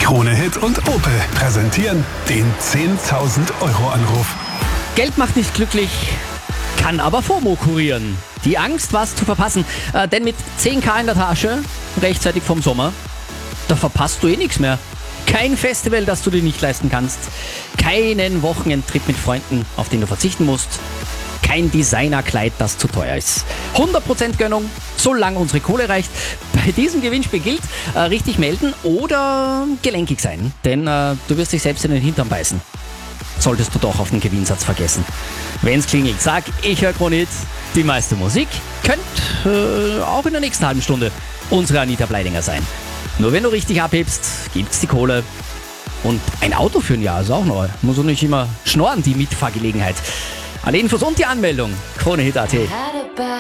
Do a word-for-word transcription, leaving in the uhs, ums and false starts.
Krone Hit und Opel präsentieren den zehntausend Euro Anruf. Geld macht nicht glücklich, kann aber FOMO kurieren. Die Angst, was zu verpassen. Äh, denn mit zehn K in der Tasche, rechtzeitig vom Sommer, da verpasst du eh nichts mehr. Kein Festival, das du dir nicht leisten kannst. Keinen Wochenendtrip mit Freunden, auf den du verzichten musst. Kein Designerkleid, das zu teuer ist. hundert Prozent Gönnung, solange unsere Kohle reicht. Bei diesem Gewinnspiel gilt, äh, richtig melden oder gelenkig sein. Denn äh, du wirst dich selbst in den Hintern beißen. Solltest du doch auf den Gewinnsatz vergessen. Wenn's klingelt, sag, ich höre Krone Hit. Die meiste Musik könnte äh, auch in der nächsten halben Stunde unsere Anita Bleidinger sein. Nur wenn du richtig abhebst, gibt's die Kohle. Und ein Auto für ein Jahr ist auch neu. Muss auch nicht immer schnorren, die Mitfahrgelegenheit. Alle Infos und die Anmeldung, Krone Hit Punkt at.